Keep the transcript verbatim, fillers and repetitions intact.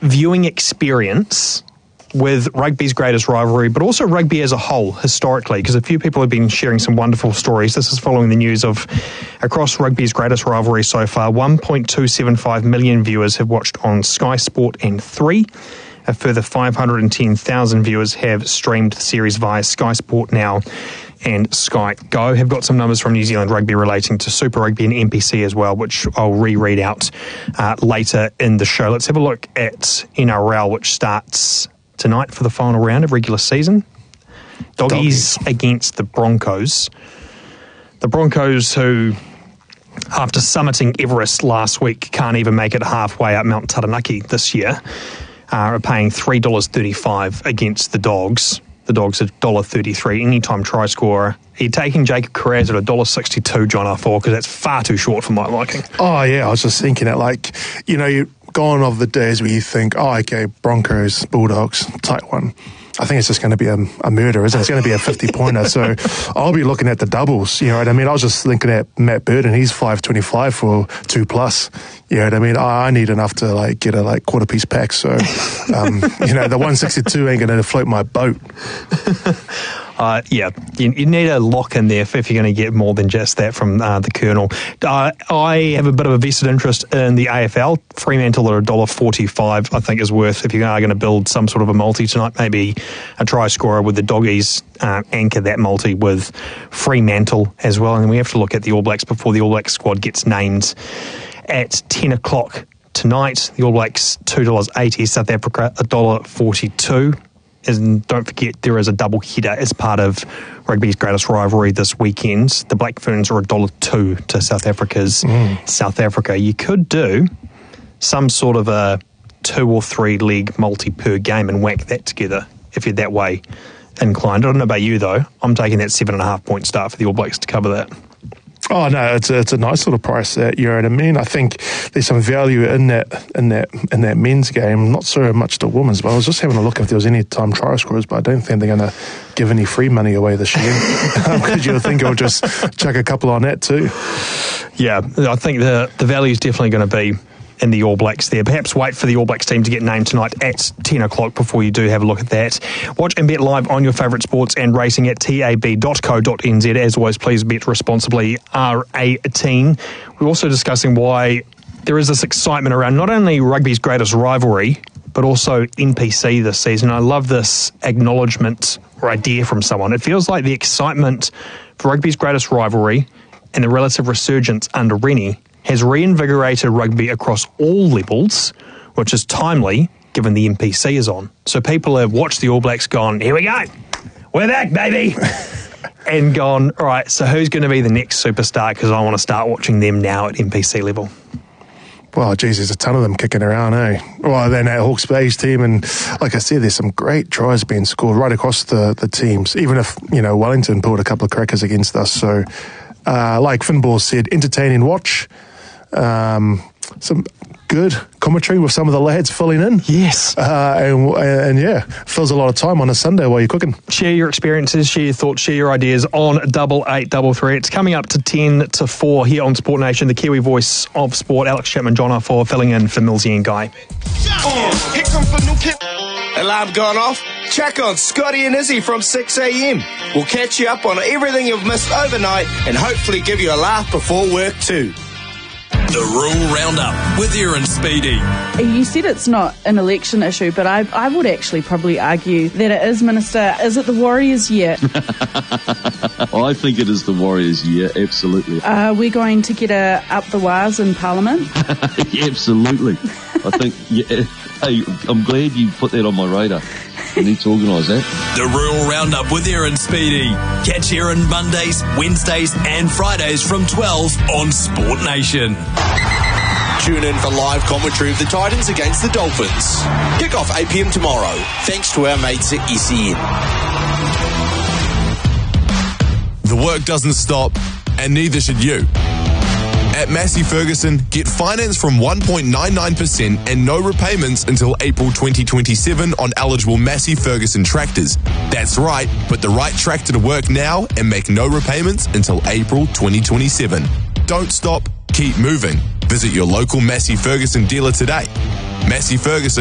viewing experience with rugby's greatest rivalry, but also rugby as a whole, historically, because a few people have been sharing some wonderful stories. This is following the news of, across rugby's greatest rivalry so far, one point two seven five million viewers have watched on Sky Sport and three. A further five hundred ten thousand viewers have streamed the series via Sky Sport Now and Sky Go. Have got some numbers from New Zealand Rugby relating to Super Rugby and N P C as well, which I'll reread out uh, later in the show. Let's have a look at N R L, which starts tonight for the final round of regular season. Doggies, Doggies against the Broncos. The Broncos, who, after summiting Everest last week, can't even make it halfway up Mount Taranaki this year, uh, are paying three dollars thirty-five against the Dogs. The Dogs are one dollar thirty-three, anytime try scorer. Are you taking Jacob Kiraz at one dollar sixty-two, John R four, because that's far too short for my liking? Oh, yeah, I was just thinking it like, you know, you gone of the days where you think, oh, okay, Broncos, Bulldogs, tight one. I think it's just going to be a, a murder, isn't it? It's going to be a fifty-pointer. So I'll be looking at the doubles, you know what I mean? I was just thinking at Matt Burton, he's five twenty-five for two plus. You know what I mean? I, I need enough to like get a like quarter piece pack. So, um, you know, the one sixty-two ain't going to float my boat. Uh, yeah, you, you need a lock in there if, if you're going to get more than just that from uh, the Colonel. Uh, I have a bit of a vested interest in the A F L. Fremantle at one dollar forty-five, I think, is worth, if you are going to build some sort of a multi tonight, maybe a try scorer with the Doggies, uh, anchor that multi with Fremantle as well. And then we have to look at the All Blacks before the All Blacks squad gets named at ten o'clock tonight. The All Blacks, two dollars eighty, South Africa, one dollar forty-two. And don't forget, there is a double header as part of rugby's greatest rivalry this weekend. The Black Ferns are one dollar two to South Africa's mm. South Africa. You could do some sort of a two or three leg multi per game and whack that together if you're that way inclined. I don't know about you, though. I'm taking that seven and a half point start for the All Blacks to cover that. Oh no, it's a, it's a nice sort of price that, you know what I mean? I think there's some value in that in that in that men's game, not so much the women's, but I was just having a look if there was any time try scorers, but I don't think they're going to give any free money away this year, because you'll think I'll just chuck a couple on that too. Yeah, I think the the value is definitely going to be in the All Blacks there. Perhaps wait for the All Blacks team to get named tonight at ten o'clock before you do have a look at that. Watch and bet live on your favourite sports and racing at tab dot co dot n z. As always, please bet responsibly, R eighteen. We're also discussing why there is this excitement around not only rugby's greatest rivalry, but also N P C this season. I love this acknowledgement or idea from someone. It feels like the excitement for rugby's greatest rivalry and the relative resurgence under Rennie has reinvigorated rugby across all levels, which is timely given the N P C is on. So people have watched the All Blacks, gone, here we go, we're back, baby, and gone, all right, so who's going to be the next superstar, because I want to start watching them now at N P C level. Well, geez, there's a ton of them kicking around, eh? Well, then that Hawke's Bay's team, and like I said, there's some great tries being scored right across the, the teams, even if, you know, Wellington pulled a couple of crackers against us. So, uh, like Finball said, entertaining watch. Um, some good commentary with some of the lads filling in. Yes. Uh, and, and yeah, fills a lot of time on a Sunday while you're cooking. Share your experiences, share your thoughts, share your ideas on double eight double three. It's coming up to ten to four here on Sport Nation. The Kiwi voice of sport, Alex Chapman, John R four, filling in for Millsy and Guy. Oh, here comes the new kid. Alarm gone off? Check on Scotty and Izzy from six a.m. We'll catch you up on everything you've missed overnight and hopefully give you a laugh before work too. The Rural Roundup with Aaron Speedy. You said it's not an election issue, but I, I would actually probably argue that it is, Minister. Is it the Warriors' year? I think it is the Warriors' year, absolutely. Are we going to get a up the wires in Parliament? Yeah, absolutely. I think, yeah, hey, I'm glad you put that on my radar. We need to organise that. The Rural Roundup with Aaron Speedy. Catch Aaron Mondays, Wednesdays and Fridays from twelve on Sport Nation. Tune in for live commentary of the Titans against the Dolphins. Kick off eight p.m. tomorrow, thanks to our mates at S E N. The work doesn't stop, and neither should you. At Massey Ferguson, get finance from one point nine nine percent and no repayments until April twenty twenty-seven on eligible Massey Ferguson tractors. That's right, put the right tractor to work now and make no repayments until April twenty twenty-seven. Don't stop, keep moving. Visit your local Massey Ferguson dealer today. Massey Ferguson.